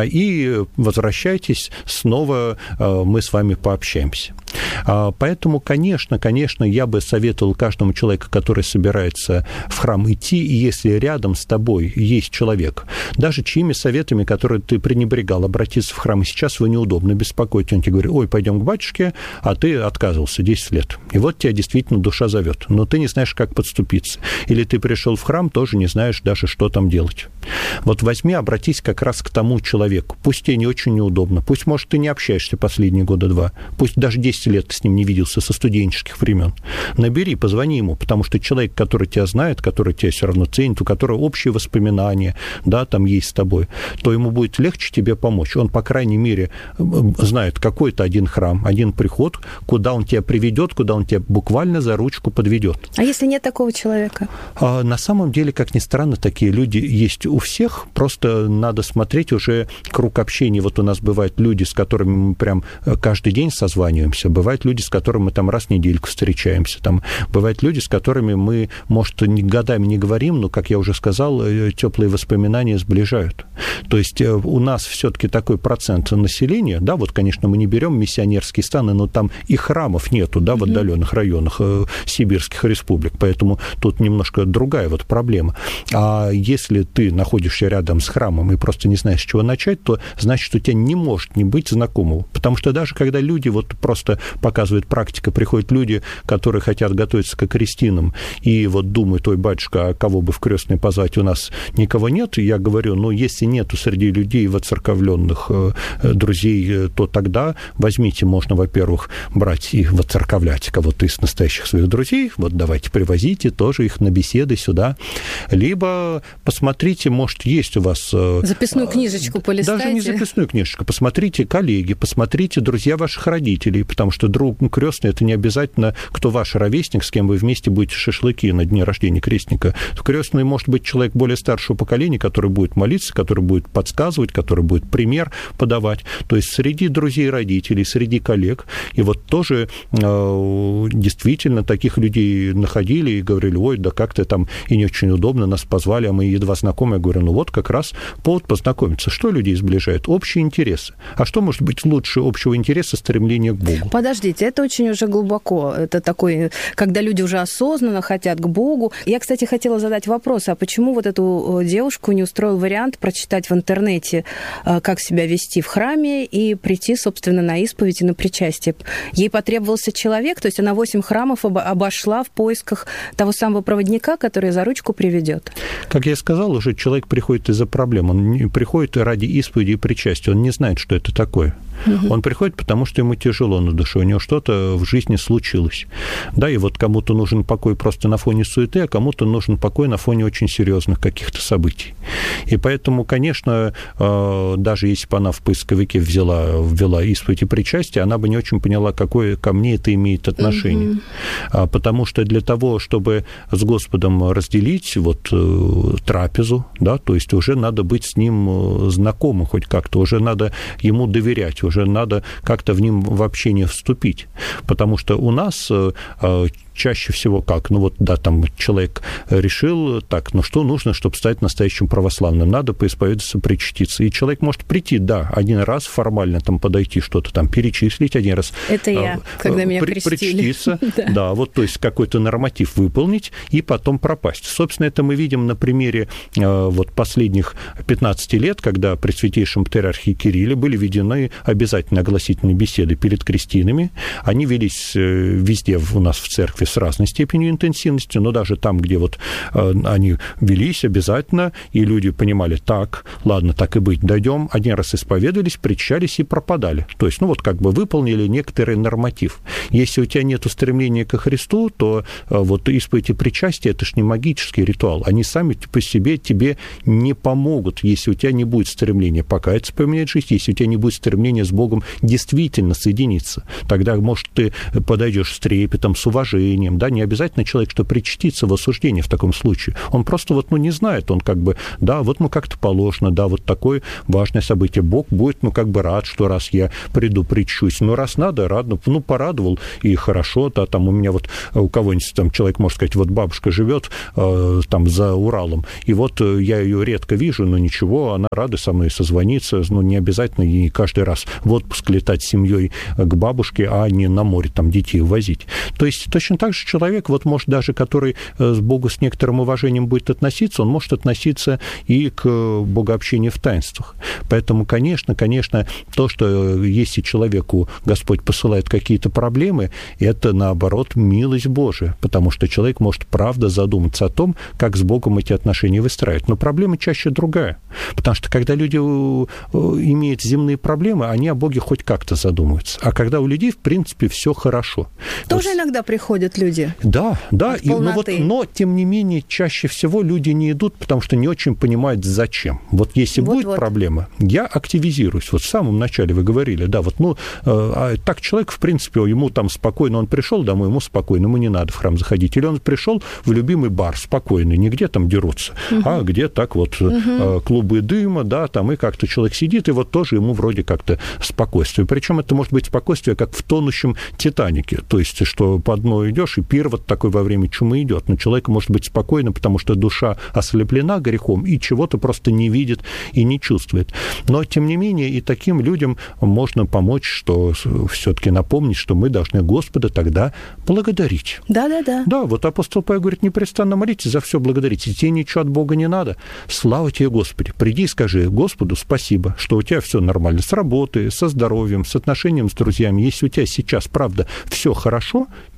и возвращайтесь, снова мы с вами пообщаемся. Поэтому, конечно, конечно, я бы советовал каждому человеку, который собирается в храм идти, и если рядом с тобой есть человек, даже чьими советами, которые ты пренебрегал, обратиться в храм, и сейчас его неудобно беспокоить, он тебе говорит: ой, пойдем к батюшке, а ты отказывался десять лет. И вот тебя действительно душа зовет, но ты не знаешь, как подступиться. Или ты пришел в храм, тоже не знаешь даже, что там делать. Вот возьми, обратись как раз к тому человеку. Пусть тебе не очень неудобно, пусть, может, ты не общаешься последние года два, пусть даже десять лет ты с ним не виделся со студенческих времен. Набери, позвони ему, потому что человек, который тебя знает, который тебя все равно ценит, у которого общие воспоминания, да, там есть с тобой, то ему будет легче тебе помочь. Он, по крайней мере, знает какой-то один храм, один приход, куда он тебя приведет, куда он тебя буквально за ручку подведет. А если нет такого человека? А на самом деле, как ни странно, такие люди есть у всех, просто надо смотреть уже круг общения. Вот у нас бывают люди, с которыми мы прям каждый день созваниваемся, бывают люди, с которыми мы там раз в недельку встречаемся, там бывают люди, с которыми мы, может, годами не говорим, но, как я уже сказал, теплые воспоминания сближают. То есть у нас все-таки такой процент населения, да, вот, конечно, мы не берем миссионерские станы, но там и храмов нету, да, в отдаленных районах сибирских республик, поэтому тут немножко другая вот проблема. А если ты находишься рядом с храмом и просто не знаешь, с чего начать, то значит, у тебя не может не быть знакомого, потому что даже когда люди, вот просто показывает практика, приходят люди, которые хотят готовиться к крестинам, и вот думают: ой, батюшка, а кого бы в крестные позвать, у нас никого нет. И я говорю: ну, если нету среди людей воцерковленных друзей, то тогда возьмите, можно, во-первых, брать и воцерковлять кого-то из настоящих своих друзей, вот давайте привозите тоже их на беседы сюда, либо посмотрите, может, есть у вас... Записную книжечку полистайте. Даже не записную книжечку, посмотрите коллеги, посмотрите друзья ваших родителей, потому что что друг крестный – это не обязательно кто ваш ровесник, с кем вы вместе будете шашлыки на дне рождения крестника. Крестный может быть человек более старшего поколения, который будет молиться, который будет подсказывать, который будет пример подавать. То есть среди друзей родителей, среди коллег. И вот тоже э, действительно таких людей находили и говорили: ой, да как-то там и не очень удобно, нас позвали, а мы едва знакомы. Я говорю: ну вот как раз повод познакомиться. Что людей сближает? Общие интересы. А что может быть лучше общего интереса? Стремление к Богу. Подождите, это очень уже глубоко. Это такой, когда люди уже осознанно хотят к Богу. Я, кстати, хотела задать вопрос, а почему вот эту девушку не устроил вариант прочитать в интернете, как себя вести в храме и прийти, собственно, на исповедь и на причастие? Ей потребовался человек, то есть она восемь храмов обошла в поисках того самого проводника, который за ручку приведет. Как я сказал, уже человек приходит из-за проблем. Он не приходит ради исповеди и причастия. Он не знает, что это такое. Угу. Он приходит, потому что ему тяжело на душе, у него что-то в жизни случилось. Да, и вот кому-то нужен покой просто на фоне суеты, а кому-то нужен покой на фоне очень серьезных каких-то событий. И поэтому, конечно, даже если бы она в поисковике взяла, ввела исповедь и причастие, она бы не очень поняла, какое ко мне это имеет отношение. Угу. Потому что для того, чтобы с Господом разделить вот трапезу, да, то есть уже надо быть с ним знакомым хоть как-то, уже надо ему доверять, уже надо как-то в ним в общение вступить. Потому что у нас чаще всего как? Ну вот, да, там человек решил, так, ну что нужно, чтобы стать настоящим православным? Надо поисповедаться, причаститься. И человек может прийти, да, один раз формально там подойти, что-то там перечислить, один раз. Это я, а, когда меня при, крестили. Причаститься, да. да, вот, то есть какой-то норматив выполнить и потом пропасть. Собственно, это мы видим на примере вот последних пятнадцати лет, когда при святейшем патриархе Кирилле были введены обязательно огласительные беседы перед крестинами. Они велись везде у нас в церкви с разной степенью интенсивности, но даже там, где вот э, они велись обязательно, и люди понимали: так, ладно, так и быть, дойдем, один раз исповедовались, причащались и пропадали. То есть, ну вот как бы выполнили некоторый норматив. Если у тебя нет стремления ко Христу, то э, вот исповедь и причастие – это ж не магический ритуал. Они сами по себе тебе не помогут, если у тебя не будет стремления покаяться, поменять жизнь, если у тебя не будет стремления с Богом действительно соединиться. Тогда, может, ты подойдешь с трепетом, с уважением, да, не обязательно человек, что причастится в осуждении в таком случае. Он просто вот, ну, не знает, он как бы, да, вот, ну, как-то положено, да, вот такое важное событие. Бог будет, ну, как бы рад, что раз я приду, причащусь. Ну, раз надо, рад, ну, порадовал, и хорошо, да, там у меня вот у кого-нибудь там человек может сказать: вот бабушка живет э, там за Уралом, и вот я ее редко вижу, но ничего, она рада со мной созвониться, ну, не обязательно и каждый раз в отпуск летать с семьей к бабушке, а не на море там детей возить. То есть точно так же человек, вот может даже, который с Богу с некоторым уважением будет относиться, он может относиться и к богообщению в таинствах. Поэтому, конечно, конечно, то, что если человеку Господь посылает какие-то проблемы, это, наоборот, милость Божия, потому что человек может, правда, задуматься о том, как с Богом эти отношения выстраивать. Но проблема чаще другая, потому что когда люди имеют земные проблемы, они о Боге хоть как-то задумываются. А когда у людей, в принципе, все хорошо. Тоже вот... иногда приходят люди. Да, да, и, ну вот, но, тем не менее, чаще всего люди не идут, потому что не очень понимают, зачем. Вот если вот, будет вот. проблема, я активизируюсь. Вот в самом начале вы говорили, да, вот, ну, э, так человек, в принципе, ему там спокойно, он пришел домой, ему спокойно, ему не надо в храм заходить. Или он пришел в любимый бар спокойный, не где там дерутся, угу. а где так вот угу. э, клубы дыма, да, там и как-то человек сидит, и вот тоже ему вроде как-то спокойствие. Причем это может быть спокойствие, как в тонущем Титанике, то есть, что по дну идешь, и пир вот такой во время чумы идет. Но человек может быть спокойным, потому что душа ослеплена грехом и чего-то просто не видит и не чувствует. Но, тем не менее, и таким людям можно помочь, что все-таки напомнить, что мы должны Господа тогда благодарить. Да-да-да. Да, вот апостол Павел говорит: непрестанно молитесь, за все благодарите. Тебе ничего от Бога не надо. Слава тебе, Господи. Приди и скажи Господу спасибо, что у тебя все нормально с работой, со здоровьем, с отношением с друзьями. Если у тебя сейчас, правда, все хорошо, так и замечательно,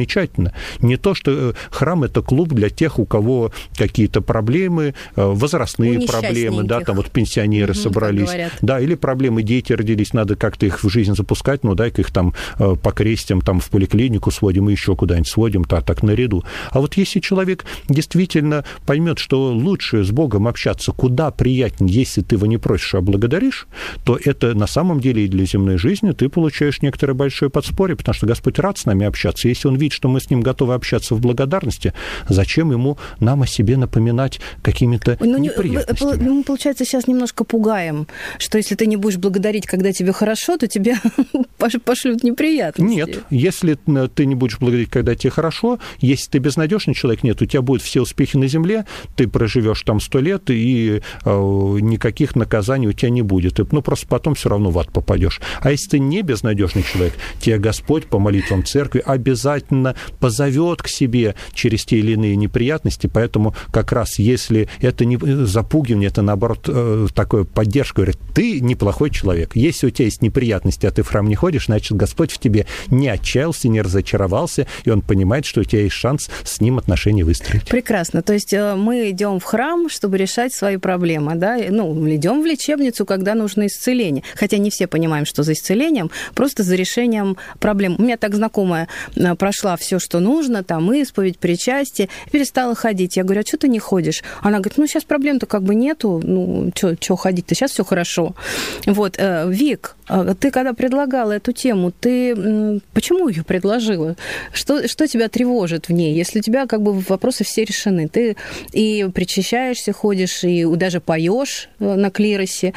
замечательно. Не то, что храм – это клуб для тех, у кого какие-то проблемы, возрастные проблемы, да, там вот пенсионеры угу, собрались, да, или проблемы, дети родились, надо как-то их в жизнь запускать, ну, дай-ка их там покрестим, там в поликлинику сводим и еще куда-нибудь сводим, так, так наряду. А вот если человек действительно поймет, что лучше с Богом общаться куда приятнее, если ты его не просишь, а благодаришь, то это на самом деле и для земной жизни ты получаешь некоторое большое подспорье, потому что Господь рад с нами общаться. Если Он видит, что мы с Ним готовы общаться в благодарности, зачем Ему нам о себе напоминать какими-то ну, неприятностями? Мы, получается, сейчас немножко пугаем, что если ты не будешь благодарить, когда тебе хорошо, то тебе пошлют неприятности. Нет, если ты не будешь благодарить, когда тебе хорошо, если ты безнадежный человек, нет, у тебя будут все успехи на земле, ты проживешь там сто лет, и э, никаких наказаний у тебя не будет. Ты, ну, просто потом все равно в ад попадешь. А если ты не безнадежный человек, тебя Господь по молитвам церкви обязательно позовет к себе через те или иные неприятности, поэтому как раз если это не запугивание, это наоборот э, такое поддержка, говорит, ты неплохой человек. Если у тебя есть неприятности, а ты в храм не ходишь, значит, Господь в тебе не отчаялся, не разочаровался, и Он понимает, что у тебя есть шанс с Ним отношения выстроить. Прекрасно. То есть мы идем в храм, чтобы решать свои проблемы, да? Ну, идем в лечебницу, когда нужно исцеление. Хотя не все понимаем, что за исцелением, просто за решением проблем. У меня так знакомая прошла все, что нужно, там, исповедь, причастие, перестала ходить. Я говорю, а что ты не ходишь? Она говорит, ну, сейчас проблем-то как бы нету, ну, что ходить-то, сейчас все хорошо. Вот, Вик, ты когда предлагала эту тему, ты почему ее предложила? Что, что тебя тревожит в ней? Если у тебя как бы вопросы все решены, ты и причащаешься, ходишь, и даже поешь на клиросе,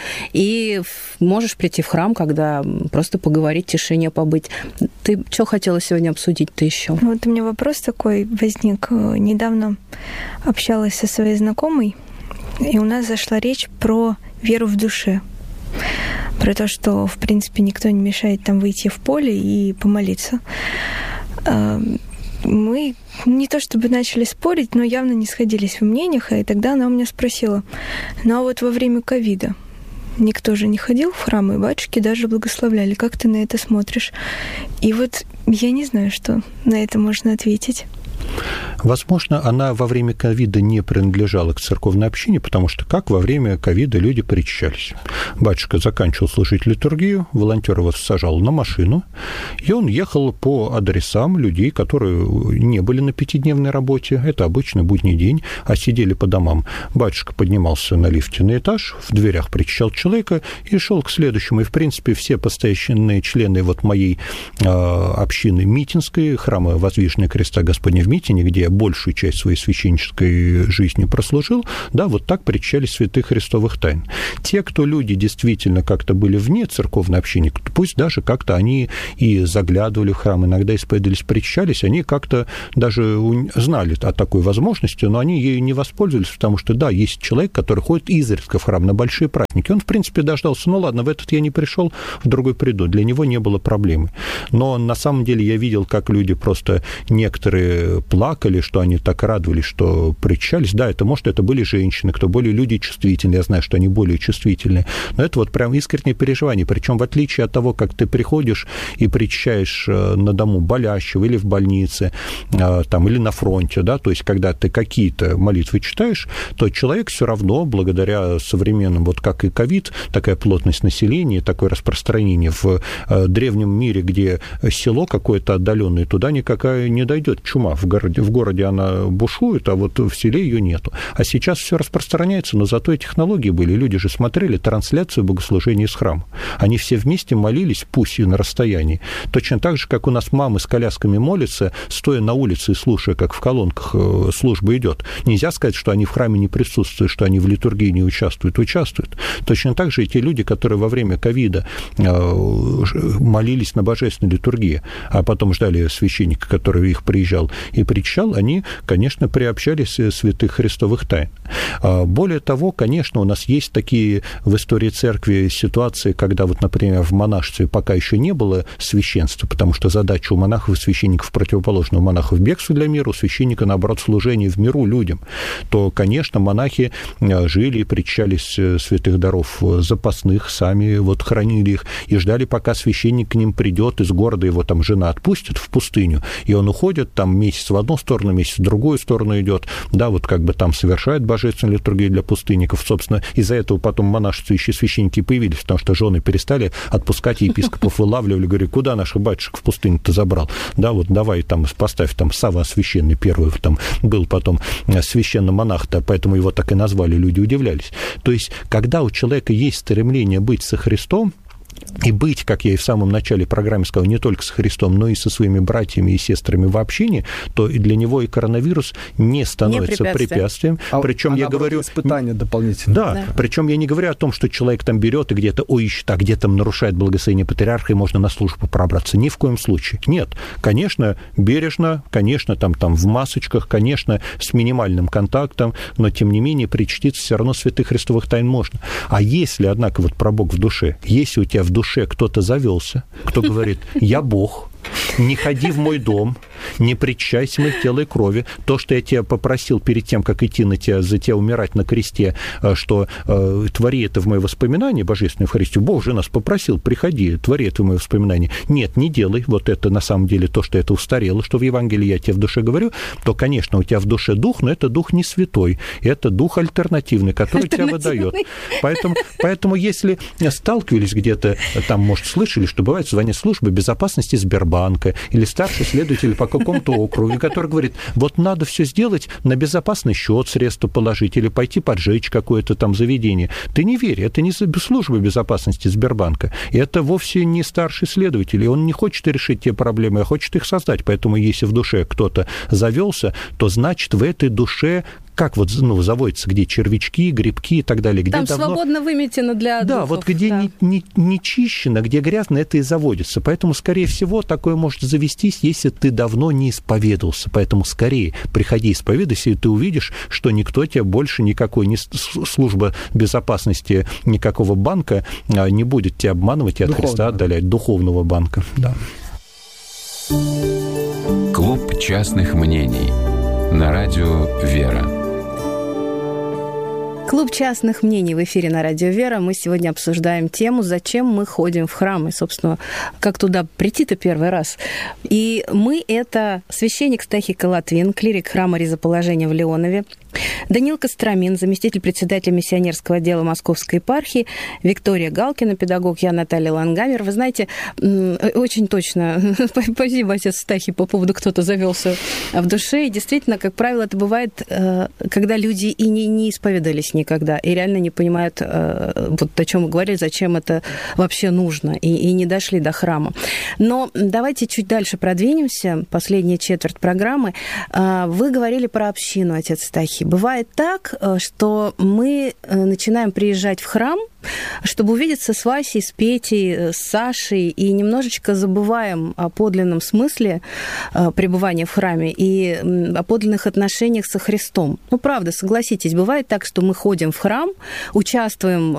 и можешь прийти в храм, когда просто поговорить, в тишине побыть. Ты что хотела сегодня обсудить-то еще? Вот у меня вопрос такой возник. Недавно общалась со своей знакомой, и у нас зашла речь про веру в душе. Про то, что, в принципе, никто не мешает там выйти в поле и помолиться. Мы не то чтобы начали спорить, но явно не сходились в мнениях, и тогда она у меня спросила, ну а вот во время ковида никто же не ходил в храм, и батюшки даже благословляли. Как ты на это смотришь? И вот я не знаю, что на это можно ответить. Возможно, она во время ковида не принадлежала к церковной общине, потому что как во время ковида люди причащались. Батюшка заканчивал служить литургию, волонтер его сажал на машину, и он ехал по адресам людей, которые не были на пятидневной работе, это обычный будний день, а сидели по домам. Батюшка поднимался на лифте на этаж, в дверях причащал человека и шел к следующему. И, в принципе, все постоянные члены вот моей э, общины Митинской, храма Воздвижения Креста Господня в Митине, где я большую часть своей священнической жизни прослужил, да, вот так причащались святых христовых тайн. Те, кто люди действительно как-то были вне церковной общины, пусть даже как-то они и заглядывали в храм, иногда исповедовались, причащались, они как-то даже знали о такой возможности, но они ею не воспользовались, потому что, да, есть человек, который ходит изредка в храм на большие праздники. Он, в принципе, дождался, ну ладно, в этот я не пришел, в другой приду. Для него не было проблемы. Но на самом деле я видел, как люди просто некоторые плакали, что они так радовались, что причащались. Да, это, может, это были женщины, кто более люди чувствительные, я знаю, что они более чувствительные, но это вот прям искреннее переживание. Причем в отличие от того, как ты приходишь и причащаешь на дому болящего или в больнице, там, или на фронте, да, то есть когда ты какие-то молитвы читаешь, то человек все равно, благодаря современным, вот как и ковид, такая плотность населения, такое распространение в древнем мире, где село какое-то отдаленное, туда никакая не дойдет чума. В городе, в городе она бушует, а вот в селе ее нету. А сейчас все распространяется, но зато и технологии были. Люди же смотрели трансляцию богослужения из храма. Они все вместе молились, пусть и на расстоянии. Точно так же, как у нас мамы с колясками молятся, стоя на улице и слушая, как в колонках служба идет. Нельзя сказать, что они в храме не присутствуют, что они в литургии не участвуют. Участвуют. Точно так же и те люди, которые во время ковида молились на божественной литургии, а потом ждали священника, который их приезжал и причащал, они, конечно, приобщались святых христовых тайн. Более того, конечно, у нас есть такие в истории церкви ситуации, когда вот, например, в монашестве пока еще не было священства, потому что задача у монахов и священников противоположна. У монахов бегство для мира, у священника, наоборот, служение в миру людям. То, конечно, монахи жили и причащались святых даров запасных, сами вот хранили их и ждали, пока священник к ним придет из города, его там жена отпустит в пустыню, и он уходит, там месяц в одну сторону, месяц в другую сторону идет, да, вот как бы там совершает божественную литургию для пустынников. Собственно, из-за этого потом монашествующие священники появились, потому что жены перестали отпускать, епископов вылавливали, говорили, куда наших батюшек в пустыню-то забрал? Да, вот давай там поставь, там Савва священный первый там был потом священный монах-то, поэтому его так и назвали, люди удивлялись. То есть, когда у человека есть стремление быть со Христом, и быть, как я и в самом начале программы сказал, не только с Христом, но и со своими братьями и сестрами в общине, то для него и коронавирус не становится не препятствием. А, причем а я говорю... испытания дополнительные. Да, да, причем я не говорю о том, что человек там берет и где-то, ой, ищет, а где-то там нарушает благословение патриарха, и можно на службу пробраться. Ни в коем случае. Нет. Конечно, бережно, конечно, там, там в масочках, конечно, с минимальным контактом, но, тем не менее, причаститься все равно святых христовых тайн можно. А если, однако, вот про Бог в душе, если у тебя в душе кто-то завелся, кто говорит, я Бог, не ходи в мой дом, не причащайся моих тела и крови. То, что я тебя попросил перед тем, как идти на тебя, за тебя умирать на кресте, что э, твори это в мои воспоминания, божественное в Христе, Бог же нас попросил, приходи, твори это в мои воспоминания. Нет, не делай. Вот это на самом деле то, что это устарело, что в Евангелии я тебе в душе говорю, то, конечно, у тебя в душе дух, но это дух не святой, это дух альтернативный, который тебя выдает. Поэтому, поэтому если сталкивались где-то, там, может, слышали, что бывает звонят службы безопасности Сбербанка или старший следователь по какому-то округу, который говорит, вот надо все сделать, на безопасный счет средства положить или пойти поджечь какое-то там заведение. Ты не верь, это не служба безопасности Сбербанка, это вовсе не старший следователь, и он не хочет решить те проблемы, а хочет их создать. Поэтому если в душе кто-то завелся, то значит в этой душе как вот, ну, заводятся, где червячки, грибки и так далее. Где там давно... свободно выметено для Да, духов, вот где да. не, не, не чищено, где грязно, это и заводится. Поэтому, скорее всего, такое может завестись, если ты давно не исповедовался. Поэтому скорее приходи исповедайся, и ты увидишь, что никто тебя больше, никакой не служба безопасности, никакого банка не будет тебя обманывать и от Духовного. Христа отдалять. Духовного банка, да. Клуб частных мнений на радио «Вера». Клуб частных мнений в эфире на радио «Вера». Мы сегодня обсуждаем тему, зачем мы ходим в храм, и, собственно, как туда прийти-то первый раз. И мы — это священник Стахий Колотвин, клирик храма Ризоположения в Леонове, Даниил Костромин, заместитель председателя миссионерского отдела Московской епархии, Виктория Галкина, педагог, я Наталья Лангамер. Вы знаете, очень точно, спасибо, отец Стахий, по поводу кто-то завелся в душе. И действительно, как правило, это бывает, когда люди и не, не исповедались никогда, и реально не понимают, вот о чем мы говорили, зачем это вообще нужно, и, и не дошли до храма. Но давайте чуть дальше продвинемся, последняя четверть программы. Вы говорили про общину, отец Стахий. Бывает так, что мы начинаем приезжать в храм, чтобы увидеться с Васей, с Петей, с Сашей, и немножечко забываем о подлинном смысле пребывания в храме и о подлинных отношениях со Христом. Ну, правда, согласитесь, бывает так, что мы ходим в храм, участвуем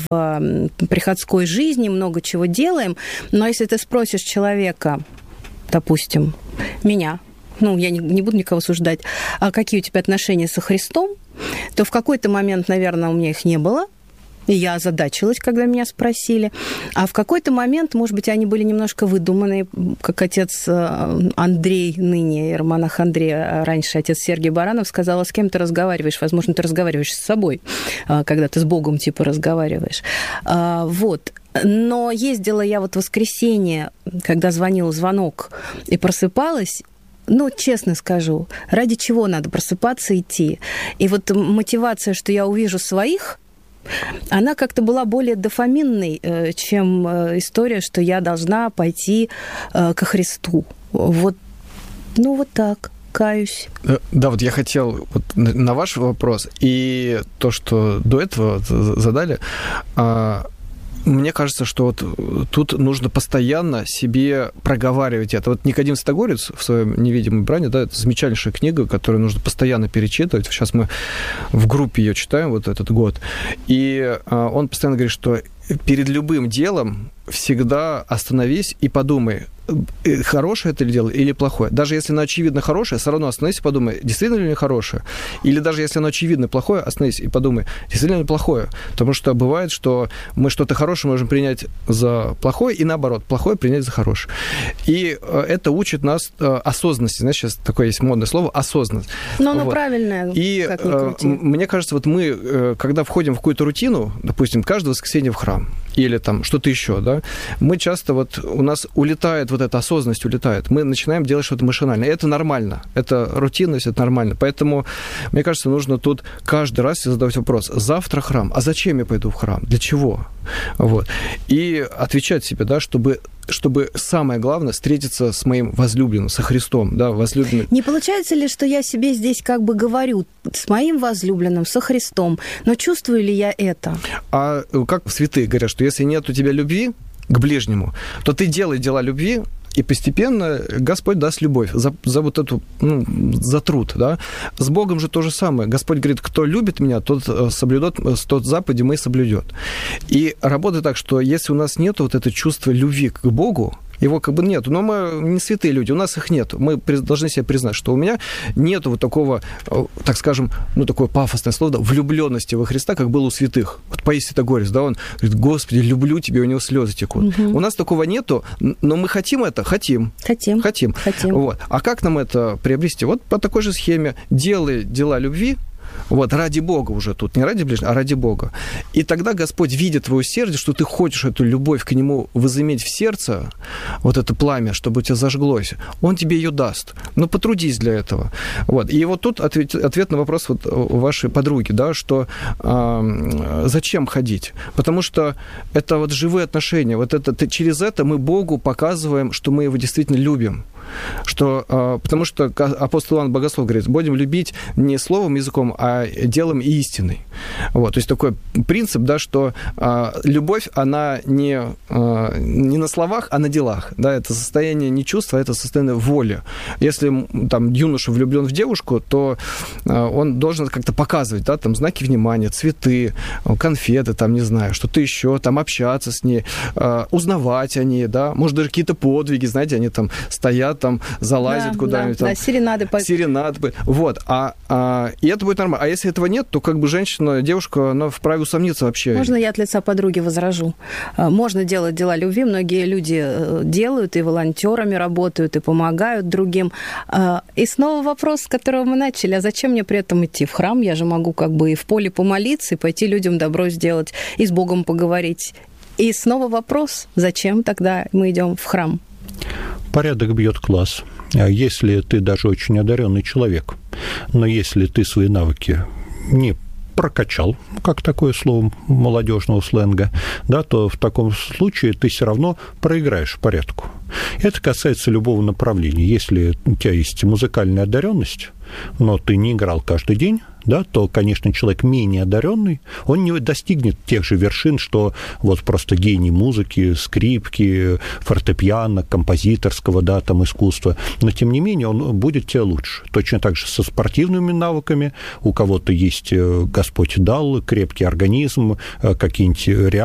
в приходской жизни, много чего делаем, но если ты спросишь человека, допустим, меня, ну, я не, не буду никого осуждать, а какие у тебя отношения со Христом, то в какой-то момент, наверное, у меня их не было, и я озадачилась, когда меня спросили. А в какой-то момент, может быть, они были немножко выдуманные, как отец Андрей, ныне иеромонах Андрей, а раньше отец Сергий Баранов сказал, с кем ты разговариваешь? Возможно, ты разговариваешь с собой, когда ты с Богом типа разговариваешь. Вот. Но ездила я вот в воскресенье, когда звонил звонок, и просыпалась. Ну, честно скажу, ради чего надо просыпаться и идти? И вот мотивация, что я увижу своих, она как-то была более дофаминной, чем история, что я должна пойти ко Христу. Вот, ну, вот так. Каюсь. Да, вот я хотел вот на ваш вопрос и то, что до этого задали, Мне кажется, что вот тут нужно постоянно себе проговаривать это. Вот Никодим Святогорец в своем «Невидимой брани», да, это замечательнейшая книга, которую нужно постоянно перечитывать. Сейчас мы в группе ее читаем вот этот год. И он постоянно говорит, что перед любым делом всегда остановись и подумай, хорошее это дело или плохое. Даже если оно очевидно хорошее, все равно остановись и подумай, действительно ли хорошее. Или даже если оно очевидно плохое, остановись и подумай, действительно ли плохое. Потому что бывает, что мы что-то хорошее можем принять за плохое, и наоборот, плохое принять за хорошее. И это учит нас осознанности. Знаешь, сейчас такое есть модное слово осознанность. Но оно вот. правильное, и как ни крути. Мне кажется, вот мы, когда входим в какую-то рутину, допустим, каждое воскресенье в храм, или там что-то еще, да, мы часто вот, у нас улетает вот эта осознанность, улетает. Мы начинаем делать что-то машинально. И это нормально. Это рутинность, это нормально. Поэтому, мне кажется, нужно тут каждый раз задавать вопрос. Завтра храм. А зачем я пойду в храм? Для чего? Вот. И отвечать себе, да, чтобы чтобы самое главное встретиться с моим возлюбленным, со Христом, да, возлюбленным. Не получается ли, что я себе здесь как бы говорю с моим возлюбленным, со Христом, но чувствую ли я это? А как святые говорят, что если нет у тебя любви к ближнему, то ты делай дела любви, и постепенно Господь даст любовь за, за вот эту, ну, за труд, да. С Богом же то же самое. Господь говорит, кто любит меня, тот соблюдет, тот заповеди мой соблюдет. И работает так, что если у нас нет вот этого чувства любви к Богу, его как бы нет. Но мы не святые люди, у нас их нет. Мы должны себе признать, что у меня нет вот такого, так скажем, ну, такое пафосное слово, да, влюбленности во Христа, как было у святых. Вот Паисий Святогорец, да, он говорит, Господи, люблю тебя, у него слезы текут. Угу. У нас такого нету, но мы хотим это? Хотим. Хотим. Хотим. Хотим. Вот. А как нам это приобрести? Вот по такой же схеме. Делай дела любви, вот, ради Бога уже тут, не ради ближнего, а ради Бога. И тогда Господь видит твое сердце, что ты хочешь эту любовь к Нему возыметь в сердце, вот это пламя, чтобы у тебя зажглось, Он тебе ее даст. Но потрудись для этого. Вот. И вот тут ответ, ответ на вопрос вот у вашей подруги, да, что э, зачем ходить? Потому что это вот живые отношения. Вот это, через это мы Богу показываем, что мы Его действительно любим. Что, потому что апостол Иоанн Богослов говорит, будем любить не словом, языком, а делом и истиной. Вот, то есть такой принцип, да, что любовь, она не, не на словах, а на делах. Да, это состояние не чувства, это состояние воли. Если там юноша влюблен в девушку, то он должен как-то показывать, да, там знаки внимания, цветы, конфеты, там, не знаю, что-то еще, там общаться с ней, узнавать о ней, да, может, даже какие-то подвиги, знаете, они там стоят, там залазят, да, куда-нибудь. Да, там, да, серенады. Серенады. Вот. А, а, и это будет нормально. А если этого нет, то как бы женщина, девушка, она вправе усомниться вообще. Можно я от лица подруги возражу? Можно делать дела любви. Многие люди делают, и волонтерами работают, и помогают другим. И снова вопрос, с которого мы начали. А зачем мне при этом идти в храм? Я же могу как бы и в поле помолиться, и пойти людям добро сделать, и с Богом поговорить. И снова вопрос, зачем тогда мы идем в храм? Порядок бьет класс. Если ты даже очень одаренный человек, но если ты свои навыки не прокачал, как такое слово молодежного сленга, да, то в таком случае ты все равно проиграешь порядку. Это касается любого направления. Если у тебя есть музыкальная одаренность, но ты не играл каждый день, да, то, конечно, человек менее одаренный, он не достигнет тех же вершин, что вот просто гений музыки, скрипки, фортепиано, композиторского, да, там, искусства. Но, тем не менее, он будет тебе лучше. Точно так же со спортивными навыками. У кого-то есть, Господь дал, крепкий организм, какие-нибудь